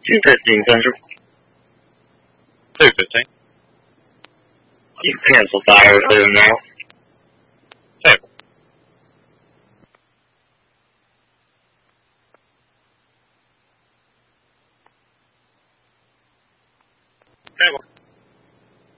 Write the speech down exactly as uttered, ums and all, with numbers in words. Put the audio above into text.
two fifteen Central. two fifteen. You can cancel fire with them now. Table. Table.